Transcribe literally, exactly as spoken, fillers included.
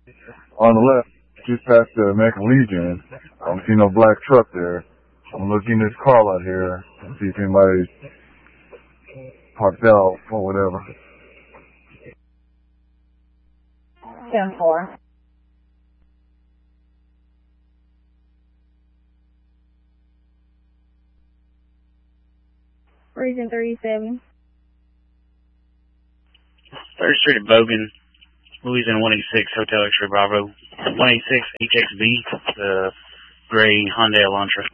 On the left, just past the American Legion. I don't see no black truck there. I'm looking this car out here and see if anybody's parked out or whatever. ten four. Region thirty-seven. third Street at Bogan, Louisiana one eighty-six, Hotel X-Ray Bravo. one eighty-six H X B, the gray Hyundai Elantra.